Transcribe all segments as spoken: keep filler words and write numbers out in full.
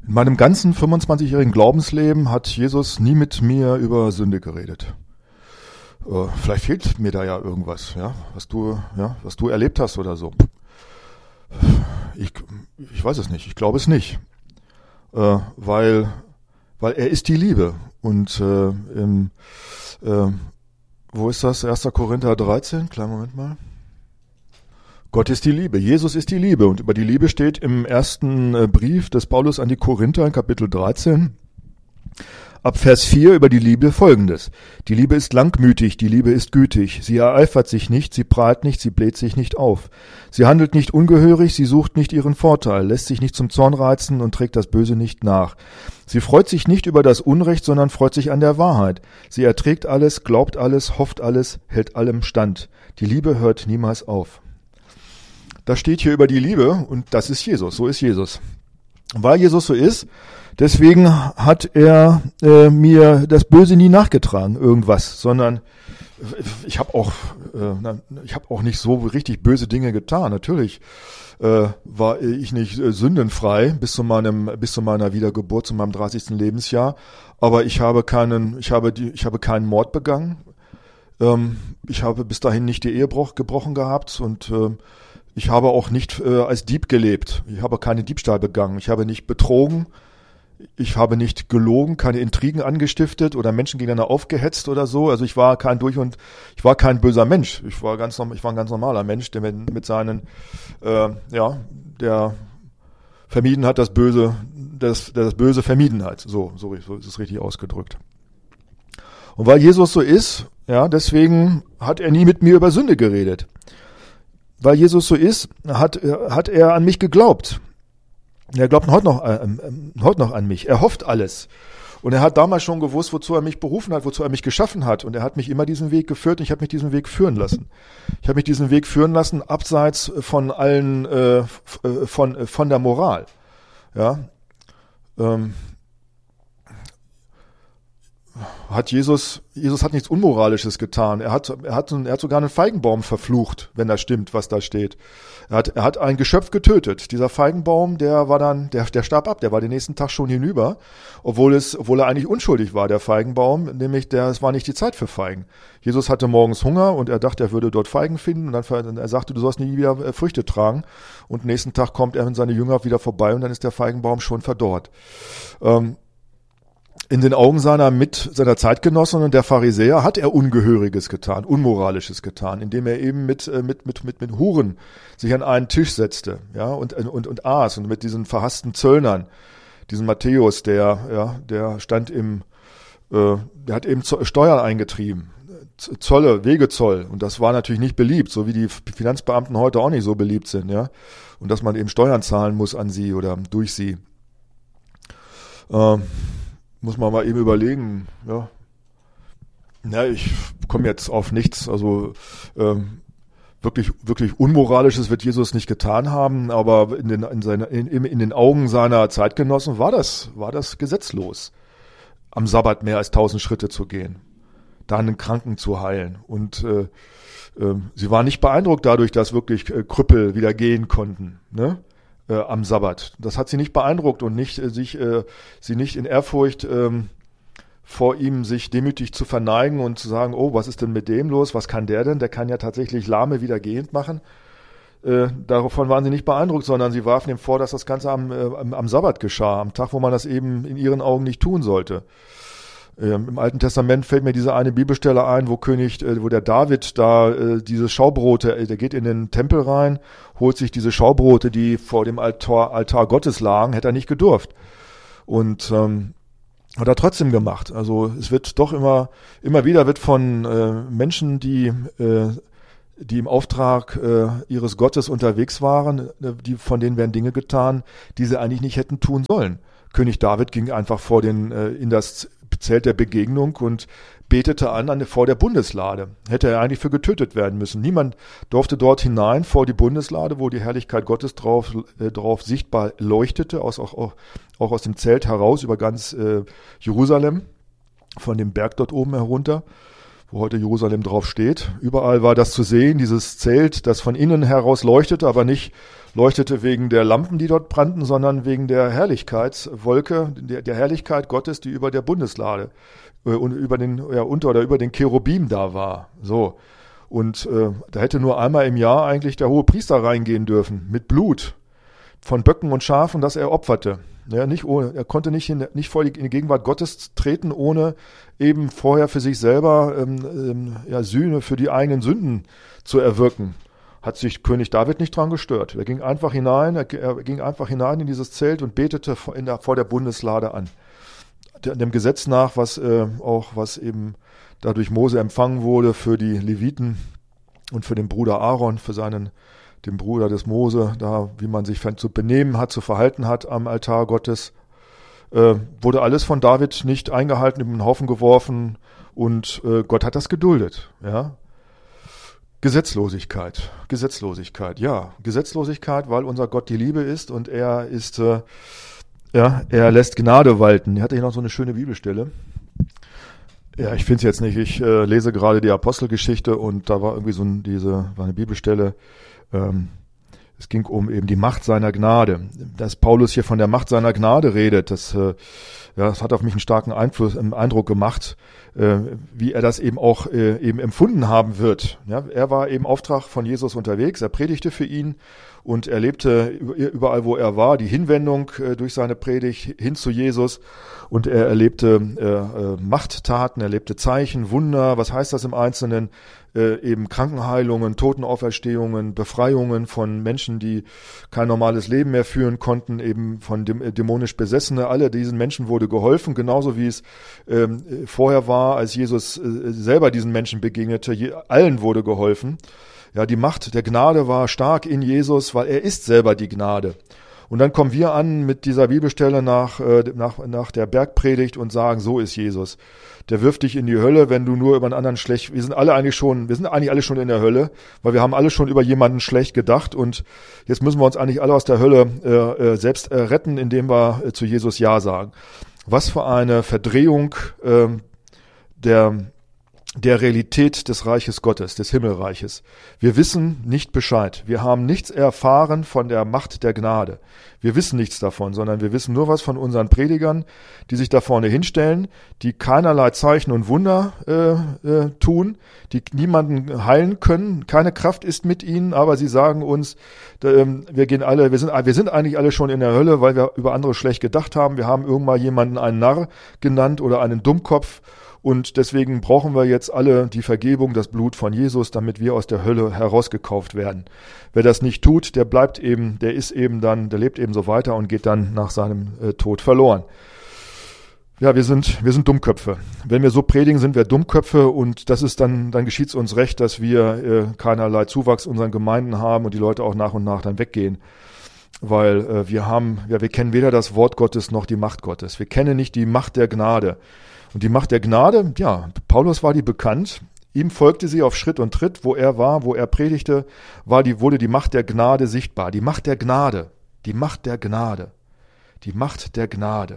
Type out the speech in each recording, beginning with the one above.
In meinem ganzen fünfundzwanzigjährigen Glaubensleben hat Jesus nie mit mir über Sünde geredet. Äh, vielleicht fehlt mir da ja irgendwas, ja, was du, ja, was du erlebt hast oder so. Ich, ich weiß es nicht. Ich glaube es nicht, äh, weil, weil er ist die Liebe. Und äh, im, äh, wo ist das? erster Korinther dreizehn. Kleinen Moment mal. Gott ist die Liebe, Jesus ist die Liebe und über die Liebe steht im ersten Brief des Paulus an die Korinther in Kapitel dreizehn ab Vers vier über die Liebe Folgendes. Die Liebe ist langmütig, die Liebe ist gütig, sie ereifert sich nicht, sie prahlt nicht, sie bläht sich nicht auf. Sie handelt nicht ungehörig, sie sucht nicht ihren Vorteil, lässt sich nicht zum Zorn reizen und trägt das Böse nicht nach. Sie freut sich nicht über das Unrecht, sondern freut sich an der Wahrheit. Sie erträgt alles, glaubt alles, hofft alles, hält allem stand. Die Liebe hört niemals auf. Das steht hier über die Liebe und das ist Jesus, so ist Jesus. Weil Jesus so ist, deswegen hat er äh, mir das Böse nie nachgetragen, irgendwas, sondern ich habe auch, äh, ich habe auch nicht so richtig böse Dinge getan. Natürlich äh, war ich nicht äh, sündenfrei bis zu meinem, bis zu meiner Wiedergeburt, zu meinem dreißigsten Lebensjahr. Aber ich habe keinen, ich habe die, ich habe keinen Mord begangen. Ähm, ich habe bis dahin nicht die Ehe gebrochen gehabt und äh, ich habe auch nicht äh, als Dieb gelebt. Ich habe keine Diebstahl begangen. Ich habe nicht betrogen. Ich habe nicht gelogen, keine Intrigen angestiftet oder Menschen gegeneinander aufgehetzt oder so. Also ich war kein durch und ich war kein böser Mensch. Ich war ganz, ich war ein ganz normaler Mensch, der mit, mit seinen, äh, ja, der vermieden hat, das Böse, das, der das Böse vermieden hat. So, so, so ist es richtig ausgedrückt. Und weil Jesus so ist, ja, deswegen hat er nie mit mir über Sünde geredet. Weil Jesus so ist, hat, hat er an mich geglaubt. Er glaubt heute noch, äh, äh, heute noch an mich. Er hofft alles. Und er hat damals schon gewusst, wozu er mich berufen hat, wozu er mich geschaffen hat. Und er hat mich immer diesen Weg geführt und ich habe mich diesen Weg führen lassen. Ich habe mich diesen Weg führen lassen, abseits von allen, äh, von, von der Moral. Ja, ähm, hat Jesus, Jesus hat nichts Unmoralisches getan. Er hat, er hat, er hat sogar einen Feigenbaum verflucht, wenn das stimmt, was da steht. Er hat, er hat ein Geschöpf getötet. Dieser Feigenbaum, der war dann, der, der starb ab, der war den nächsten Tag schon hinüber, obwohl es, obwohl er eigentlich unschuldig war, der Feigenbaum, nämlich der, es war nicht die Zeit für Feigen. Jesus hatte morgens Hunger und er dachte, er würde dort Feigen finden und dann, er sagte, du sollst nie wieder Früchte tragen und nächsten Tag kommt er mit seinen Jüngern wieder vorbei und dann ist der Feigenbaum schon verdorrt. Ähm, In den Augen seiner mit seiner Zeitgenossen und der Pharisäer hat er Ungehöriges getan, Unmoralisches getan, indem er eben mit mit mit mit mit Huren sich an einen Tisch setzte, ja, und und und aß und mit diesen verhassten Zöllnern, diesen Matthäus, der ja, der stand im, äh, der hat eben Steuern eingetrieben, Zölle, Wegezoll, und das war natürlich nicht beliebt, so wie die Finanzbeamten heute auch nicht so beliebt sind, ja, und dass man eben Steuern zahlen muss an sie oder durch sie. Ähm, Muss man mal eben überlegen, ja. Ja, ich komme jetzt auf nichts, also ähm, wirklich wirklich Unmoralisches wird Jesus nicht getan haben, aber in den in seiner in, in den Augen seiner Zeitgenossen war das war das gesetzlos, am Sabbat mehr als tausend Schritte zu gehen, da einen Kranken zu heilen und äh, äh, sie waren nicht beeindruckt dadurch, dass wirklich äh, Krüppel wieder gehen konnten, ne? Äh, am Sabbat. Das hat sie nicht beeindruckt und nicht äh, sich äh, sie nicht in Ehrfurcht ähm, vor ihm sich demütig zu verneigen und zu sagen, oh, was ist denn mit dem los? Was kann der denn? Der kann ja tatsächlich Lahme wieder gehend machen. Äh, davon waren sie nicht beeindruckt, sondern sie warfen ihm vor, dass das Ganze am, äh, am, am Sabbat geschah, am Tag, wo man das eben in ihren Augen nicht tun sollte. Ähm, Im Alten Testament fällt mir diese eine Bibelstelle ein, wo König, äh, wo der David da äh, diese Schaubrote, äh, der geht in den Tempel rein, holt sich diese Schaubrote, die vor dem Altar, Altar Gottes lagen, hätte er nicht gedurft. Und ähm, hat er trotzdem gemacht. Also es wird doch immer, immer wieder wird von äh, Menschen, die, äh, die im Auftrag äh, ihres Gottes unterwegs waren, äh, die, von denen werden Dinge getan, die sie eigentlich nicht hätten tun sollen. König David ging einfach vor den, äh, in das Zelt der Begegnung und betete an, an vor der Bundeslade. Hätte er eigentlich für getötet werden müssen. Niemand durfte dort hinein vor die Bundeslade, wo die Herrlichkeit Gottes drauf, äh, drauf sichtbar leuchtete, aus, auch, auch, auch aus dem Zelt heraus über ganz äh, Jerusalem, von dem Berg dort oben herunter, wo heute Jerusalem drauf steht. Überall war das zu sehen, dieses Zelt, das von innen heraus leuchtete, aber nicht leuchtete wegen der Lampen, die dort brannten, sondern wegen der Herrlichkeitswolke, der, der Herrlichkeit Gottes, die über der Bundeslade äh, und über den, ja, unter oder über den Cherubim da war. So. Und äh, da hätte nur einmal im Jahr eigentlich der hohe Priester reingehen dürfen, mit Blut von Böcken und Schafen, das er opferte. Ja, nicht ohne, er konnte nicht, in, nicht vor die, in die Gegenwart Gottes treten, ohne eben vorher für sich selber ähm, ähm, ja, Sühne für die eigenen Sünden zu erwirken. Hat sich König David nicht dran gestört. Er ging einfach hinein, er, er ging einfach hinein in dieses Zelt und betete vor, in der, vor der Bundeslade an. Der, dem Gesetz nach, was äh, auch was eben dadurch Mose empfangen wurde für die Leviten und für den Bruder Aaron, für seinen, den Bruder des Mose, da wie man sich zu benehmen hat, zu verhalten hat am Altar Gottes, äh, wurde alles von David nicht eingehalten, in den Haufen geworfen und äh, Gott hat das geduldet, ja. Gesetzlosigkeit, Gesetzlosigkeit, ja, Gesetzlosigkeit, weil unser Gott die Liebe ist und er ist, äh, ja, er lässt Gnade walten. Er hatte hier noch so eine schöne Bibelstelle. Ja, ich finde es jetzt nicht. Ich äh, lese gerade die Apostelgeschichte und da war irgendwie so ein, diese, war eine Bibelstelle. Ähm, es ging um eben die Macht seiner Gnade. Dass Paulus hier von der Macht seiner Gnade redet, das, äh, ja, das hat auf mich einen starken Einfluss, einen Eindruck gemacht, äh, wie er das eben auch äh, eben empfunden haben wird. Ja, er war eben Auftrag von Jesus unterwegs, er predigte für ihn und er lebte überall, wo er war, die Hinwendung äh, durch seine Predigt hin zu Jesus und er erlebte äh, äh, Machttaten, er erlebte Zeichen, Wunder, was heißt das im Einzelnen? Äh, eben Krankenheilungen, Totenauferstehungen, Befreiungen von Menschen, die kein normales Leben mehr führen konnten, eben von dem, äh, dämonisch Besessene. Alle diesen Menschen wurde geholfen, genauso wie es ähm, vorher war, als Jesus äh, selber diesen Menschen begegnete. Je, allen wurde geholfen. Ja, die Macht der Gnade war stark in Jesus, weil er ist selber die Gnade. Und dann kommen wir an mit dieser Bibelstelle nach, äh, nach, nach der Bergpredigt und sagen, so ist Jesus. Der wirft dich in die Hölle, wenn du nur über einen anderen schlecht, wir sind alle eigentlich schon, wir sind eigentlich alle schon in der Hölle, weil wir haben alle schon über jemanden schlecht gedacht und jetzt müssen wir uns eigentlich alle aus der Hölle äh, selbst äh, retten, indem wir äh, zu Jesus Ja sagen. Was für eine Verdrehung äh, der der Realität des Reiches Gottes, des Himmelreiches. Wir wissen nicht Bescheid. Wir haben nichts erfahren von der Macht der Gnade. Wir wissen nichts davon, sondern wir wissen nur was von unseren Predigern, die sich da vorne hinstellen, die keinerlei Zeichen und Wunder äh, äh, tun, die niemanden heilen können. Keine Kraft ist mit ihnen, aber sie sagen uns, äh, wir gehen alle, wir sind, wir sind eigentlich alle schon in der Hölle, weil wir über andere schlecht gedacht haben. Wir haben irgendwann jemanden einen Narr genannt oder einen Dummkopf. Und deswegen brauchen wir jetzt alle die Vergebung, das Blut von Jesus, damit wir aus der Hölle herausgekauft werden. Wer das nicht tut, der bleibt eben, der ist eben dann, der lebt eben so weiter und geht dann nach seinem äh, Tod verloren. Ja, wir sind, wir sind Dummköpfe. Wenn wir so predigen, sind wir Dummköpfe und das ist dann, dann geschieht es uns recht, dass wir äh, keinerlei Zuwachs in unseren Gemeinden haben und die Leute auch nach und nach dann weggehen. Weil äh, wir haben, ja, wir kennen weder das Wort Gottes noch die Macht Gottes. Wir kennen nicht die Macht der Gnade. Und die Macht der Gnade, ja, Paulus war die bekannt. Ihm folgte sie auf Schritt und Tritt, wo er war, wo er predigte, war die, wurde die Macht der Gnade sichtbar. Die Macht der Gnade, die Macht der Gnade, die Macht der Gnade.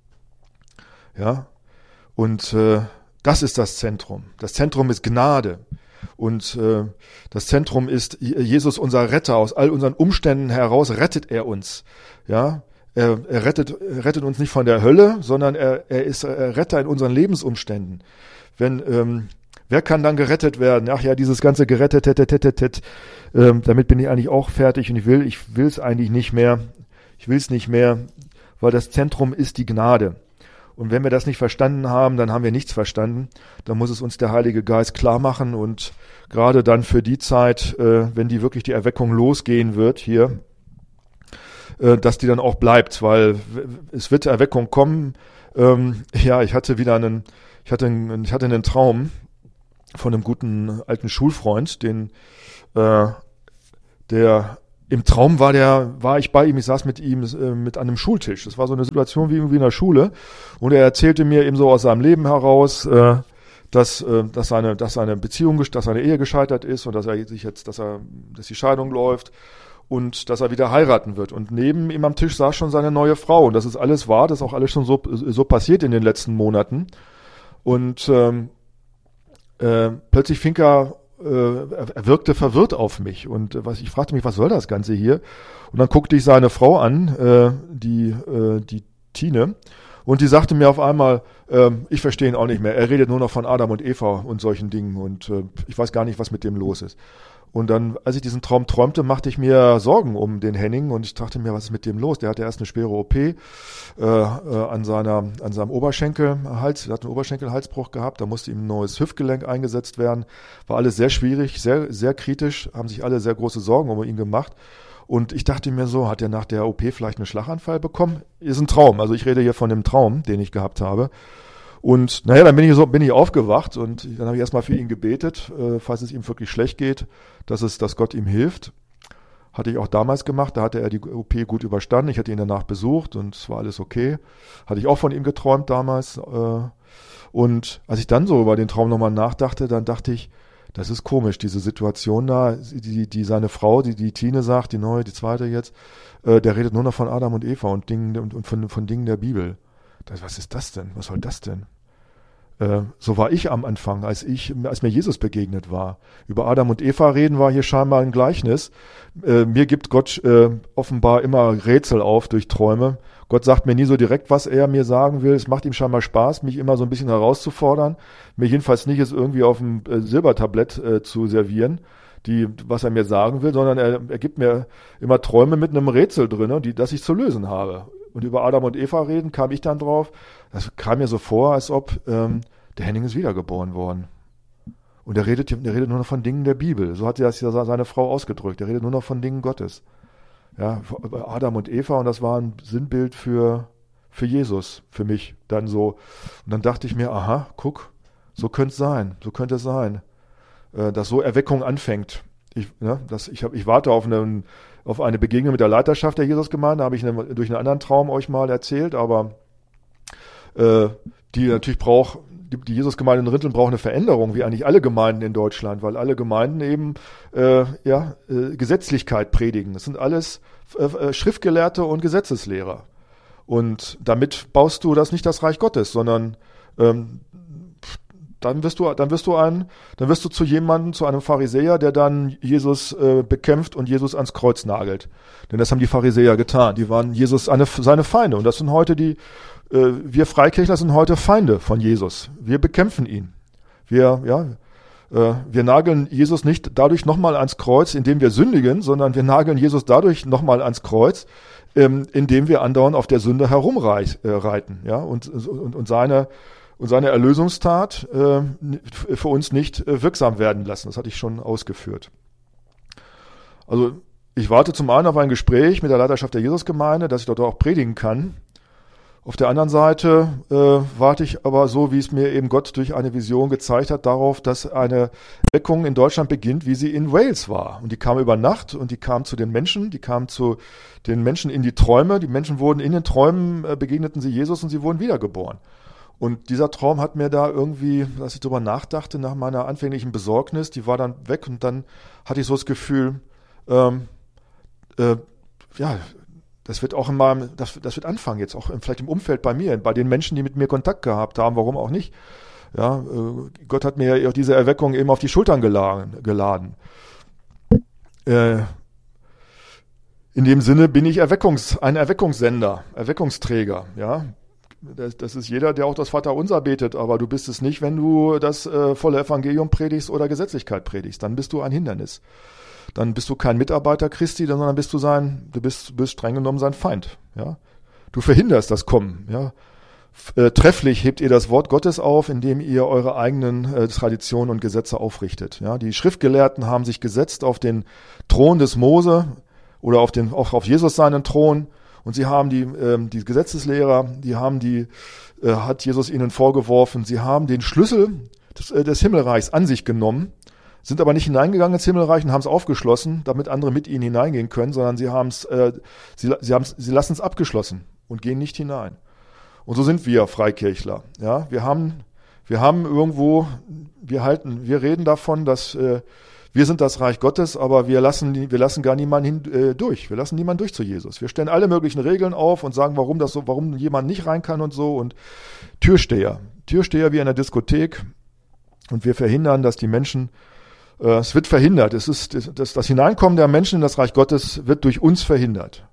Ja, und äh, das ist das Zentrum. Das Zentrum ist Gnade. Und äh, das Zentrum ist Jesus, unser Retter. Aus all unseren Umständen heraus rettet er uns. Ja, Er, er rettet, er rettet uns nicht von der Hölle, sondern er, er ist er Retter in unseren Lebensumständen. Wenn, ähm, wer kann dann gerettet werden? Ach ja, dieses ganze gerettet, tet, tet, tet, tet, ähm, damit bin ich eigentlich auch fertig und ich will, ich will es eigentlich nicht mehr. Ich will es nicht mehr, weil das Zentrum ist die Gnade. Und wenn wir das nicht verstanden haben, dann haben wir nichts verstanden. Dann muss es uns der Heilige Geist klar machen und gerade dann für die Zeit, äh, wenn die wirklich die Erweckung losgehen wird hier, dass die dann auch bleibt, weil es wird Erweckung kommen. Ähm, ja, ich hatte wieder einen, ich hatte einen, ich hatte einen Traum von einem guten alten Schulfreund, den, äh, der im Traum war, der war ich bei ihm, ich saß mit ihm äh, mit an einem Schultisch. Das war so eine Situation wie irgendwie in der Schule und er erzählte mir eben so aus seinem Leben heraus, äh, dass, äh, dass seine, dass seine Beziehung, dass seine Ehe gescheitert ist und dass er sich jetzt, dass er, dass die Scheidung läuft. Und dass er wieder heiraten wird. Und neben ihm am Tisch saß schon seine neue Frau. Und das ist alles wahr, das ist auch alles schon so, so passiert in den letzten Monaten. Und ähm, äh, plötzlich fing er, äh, er wirkte verwirrt auf mich und äh, was, ich fragte mich, was soll das Ganze hier? Und dann guckte ich seine Frau an, äh, die, äh, die Tine, und die sagte mir auf einmal, äh, ich verstehe ihn auch nicht mehr, er redet nur noch von Adam und Eva und solchen Dingen und äh, ich weiß gar nicht, was mit dem los ist. Und dann, als ich diesen Traum träumte, machte ich mir Sorgen um den Henning und ich dachte mir, was ist mit dem los? Der hatte erst eine schwere O P äh, äh, an seiner, an seinem Oberschenkelhals, er hat einen Oberschenkelhalsbruch gehabt, da musste ihm ein neues Hüftgelenk eingesetzt werden. War alles sehr schwierig, sehr, sehr kritisch, haben sich alle sehr große Sorgen um ihn gemacht. Und ich dachte mir so, hat er nach der O P vielleicht einen Schlaganfall bekommen? Ist ein Traum, also ich rede hier von dem Traum, den ich gehabt habe. Und naja, dann bin ich so, bin ich aufgewacht und dann habe ich erstmal für ihn gebetet, äh, falls es ihm wirklich schlecht geht, dass es, dass Gott ihm hilft. Hatte ich auch damals gemacht, da hatte er die O P gut überstanden. Ich hatte ihn danach besucht und es war alles okay. Hatte ich auch von ihm geträumt damals. Äh, und als ich dann so über den Traum nochmal nachdachte, dann dachte ich, das ist komisch, diese Situation da, die, die seine Frau, die, die Tine sagt, die neue, die zweite jetzt, äh, der redet nur noch von Adam und Eva und Dingen und, und von, von Dingen der Bibel. Das, was ist das denn? Was soll das denn? Äh, so war ich am Anfang, als ich, als mir Jesus begegnet war. Über Adam und Eva reden war hier scheinbar ein Gleichnis. Äh, mir gibt Gott äh, offenbar immer Rätsel auf durch Träume. Gott sagt mir nie so direkt, was er mir sagen will. Es macht ihm scheinbar Spaß, mich immer so ein bisschen herauszufordern. Mir jedenfalls nicht, es irgendwie auf dem äh, Silbertablett äh, zu servieren, die, was er mir sagen will, sondern er, er gibt mir immer Träume mit einem Rätsel drin, die, das ich zu lösen habe. Und über Adam und Eva reden, kam ich dann drauf. Das kam mir so vor, als ob ähm, der Henning ist wiedergeboren worden. Und er redet, er redet nur noch von Dingen der Bibel. So hat das ja seine Frau ausgedrückt. Er redet nur noch von Dingen Gottes. Ja, Adam und Eva, und das war ein Sinnbild für, für Jesus, für mich dann so. Und dann dachte ich mir, aha, guck, so könnte es sein, so könnte es sein, äh, dass so Erweckung anfängt. Ich, ne, das, ich, hab, ich warte auf einen auf eine Begegnung mit der Leiterschaft der Jesusgemeinde, habe ich eine, durch einen anderen Traum euch mal erzählt, aber äh, die natürlich braucht, die, die Jesusgemeinde in Rinteln braucht eine Veränderung, wie eigentlich alle Gemeinden in Deutschland, weil alle Gemeinden eben äh, ja, äh, Gesetzlichkeit predigen. Das sind alles äh, Schriftgelehrte und Gesetzeslehrer. Und damit baust du das nicht das Reich Gottes, sondern ähm, Dann wirst du, dann wirst du ein, dann wirst du zu jemandem, zu einem Pharisäer, der dann Jesus äh, bekämpft und Jesus ans Kreuz nagelt. Denn das haben die Pharisäer getan. Die waren Jesus eine, seine Feinde. Und das sind heute die, äh, wir Freikirchler sind heute Feinde von Jesus. Wir bekämpfen ihn. Wir, ja, äh, wir nageln Jesus nicht dadurch nochmal ans Kreuz, indem wir sündigen, sondern wir nageln Jesus dadurch nochmal ans Kreuz, ähm, indem wir andauernd auf der Sünde herumreiten, ja, und, und, und seine, und seine Erlösungstat äh, für uns nicht äh, wirksam werden lassen. Das hatte ich schon ausgeführt. Also ich warte zum einen auf ein Gespräch mit der Leiterschaft der Jesusgemeinde, dass ich dort auch predigen kann. Auf der anderen Seite äh, warte ich aber so, wie es mir eben Gott durch eine Vision gezeigt hat, darauf, dass eine Erweckung in Deutschland beginnt, wie sie in Wales war. Und die kam über Nacht und die kam zu den Menschen, die kam zu den Menschen in die Träume. Die Menschen wurden in den Träumen, äh, begegneten sie Jesus und sie wurden wiedergeboren. Und dieser Traum hat mir da irgendwie, als ich darüber nachdachte, nach meiner anfänglichen Besorgnis, die war dann weg und dann hatte ich so das Gefühl, ähm, äh, ja, das wird auch in meinem, das, das wird anfangen jetzt, auch vielleicht im Umfeld bei mir, bei den Menschen, die mit mir Kontakt gehabt haben, warum auch nicht. Ja, äh, Gott hat mir ja auch diese Erweckung eben auf die Schultern geladen. geladen. Äh, in dem Sinne bin ich Erweckungs, ein Erweckungssender, Erweckungsträger, ja. Das, das ist jeder, der auch das Vaterunser betet, aber du bist es nicht, wenn du das äh, volle Evangelium predigst oder Gesetzlichkeit predigst. Dann bist du ein Hindernis. Dann bist du kein Mitarbeiter Christi, sondern bist du sein, du bist, bist streng genommen sein Feind. Ja, du verhinderst das Kommen. Ja, äh, trefflich hebt ihr das Wort Gottes auf, indem ihr eure eigenen äh, Traditionen und Gesetze aufrichtet. Ja, die Schriftgelehrten haben sich gesetzt auf den Thron des Mose oder auf den, auch auf Jesus seinen Thron. Und sie haben die, ähm, die Gesetzeslehrer, die haben die, äh, hat Jesus ihnen vorgeworfen, sie haben den Schlüssel des, äh, des Himmelreichs an sich genommen, sind aber nicht hineingegangen ins Himmelreich und haben es aufgeschlossen, damit andere mit ihnen hineingehen können, sondern sie haben es, äh, sie, sie haben sie lassen es abgeschlossen und gehen nicht hinein. Und so sind wir Freikirchler. Ja, wir haben, wir haben irgendwo, wir halten, wir reden davon, dass äh, wir sind das Reich Gottes, aber wir lassen, wir lassen gar niemanden hin, äh, durch. Wir lassen niemanden durch zu Jesus. Wir stellen alle möglichen Regeln auf und sagen, warum das so, warum jemand nicht rein kann und so. Und Türsteher, Türsteher wie in der Diskothek. Und wir verhindern, dass die Menschen, äh, es wird verhindert. Es ist, das, das Hineinkommen der Menschen in das Reich Gottes wird durch uns verhindert.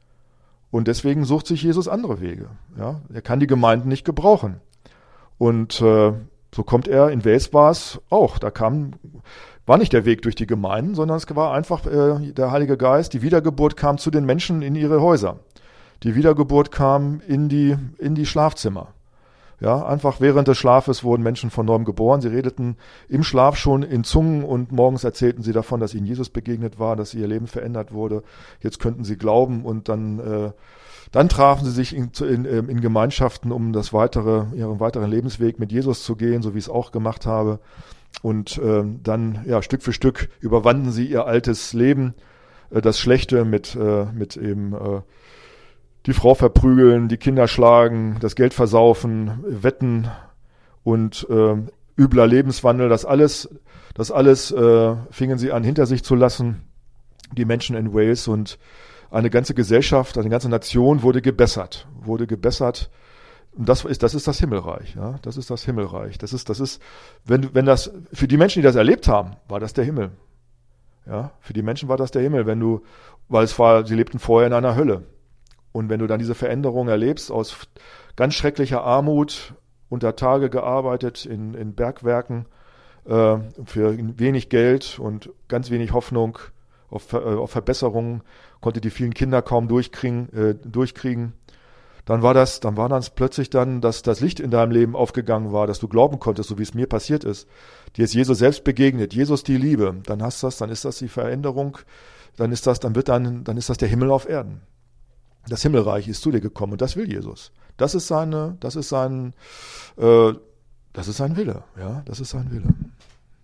Und deswegen sucht sich Jesus andere Wege. Ja? Er kann die Gemeinden nicht gebrauchen. Und äh, so kommt er, in Wels war es auch. Da kam, war nicht der Weg durch die Gemeinden, sondern es war einfach äh, der Heilige Geist. Die Wiedergeburt kam zu den Menschen in ihre Häuser. Die Wiedergeburt kam in die, in die Schlafzimmer. Ja, einfach während des Schlafes wurden Menschen von neuem geboren. Sie redeten im Schlaf schon in Zungen und morgens erzählten sie davon, dass ihnen Jesus begegnet war, dass ihr Leben verändert wurde. Jetzt könnten sie glauben und dann, äh, dann trafen sie sich in, in, in Gemeinschaften, um das weitere, ihren weiteren Lebensweg mit Jesus zu gehen, so wie ich es auch gemacht habe. Und äh, dann, ja, Stück für Stück überwanden sie ihr altes Leben, äh, das Schlechte mit, äh, mit eben, äh, die Frau verprügeln, die Kinder schlagen, das Geld versaufen, Wetten und äh, übler Lebenswandel, das alles, das alles äh, fingen sie an hinter sich zu lassen, die Menschen in Wales, und eine ganze Gesellschaft, eine ganze Nation wurde gebessert, wurde gebessert. Und das ist, das ist das Himmelreich, ja, das ist das Himmelreich. Das ist, das ist, wenn, wenn das, für die Menschen, die das erlebt haben, war das der Himmel. Ja, für die Menschen war das der Himmel, wenn du, weil es war, sie lebten vorher in einer Hölle. Und wenn du dann diese Veränderung erlebst, aus ganz schrecklicher Armut, unter Tage gearbeitet in, in Bergwerken, äh, für wenig Geld und ganz wenig Hoffnung auf, äh, auf Verbesserungen, konnte die vielen Kinder kaum durchkriegen, äh, durchkriegen, dann war das, dann war das plötzlich dann, dass das Licht in deinem Leben aufgegangen war, dass du glauben konntest, so wie es mir passiert ist. Dir ist Jesus selbst begegnet, Jesus die Liebe, dann hast das, dann ist das die Veränderung, dann ist das, dann wird dann, dann ist das der Himmel auf Erden. Das Himmelreich ist zu dir gekommen und das will Jesus. Das ist seine, das ist sein, äh, das ist sein Wille, ja, das ist sein Wille.